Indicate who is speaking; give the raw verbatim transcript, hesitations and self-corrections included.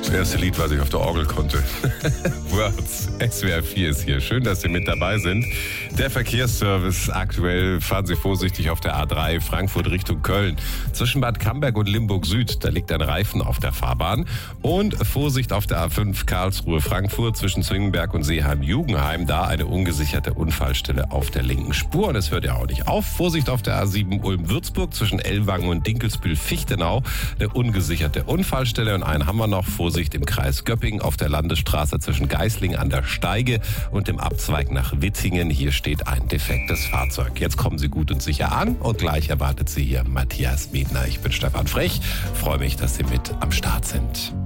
Speaker 1: Das erste Lied, was ich auf der Orgel konnte. Words, S W R vier ist hier. Schön, dass Sie mit dabei sind. Der Verkehrsservice aktuell. Fahren Sie vorsichtig auf der A drei Frankfurt Richtung Köln. Zwischen Bad Camberg und Limburg Süd, da liegt ein Reifen auf der Fahrbahn. Und Vorsicht auf der A fünf Karlsruhe Frankfurt zwischen Zwingenberg und Seeheim-Jugenheim. Da eine ungesicherte Unfallstelle auf der linken Spur. Und es hört ja auch nicht auf. Vorsicht auf der A sieben Ulm-Würzburg zwischen Ellwangen und Dinkelsbühl-Fichtenau. Eine ungesicherte Unfallstelle. Und einen haben wir noch. Vorsicht im Kreis Göppingen auf der Landesstraße zwischen Geislingen an der Steige und dem Abzweig nach Witzingen. Hier steht ein defektes Fahrzeug. Jetzt kommen Sie gut und sicher an und gleich erwartet Sie hier Matthias Miedner. Ich bin Stefan Frech. Freue mich, dass Sie mit am Start sind.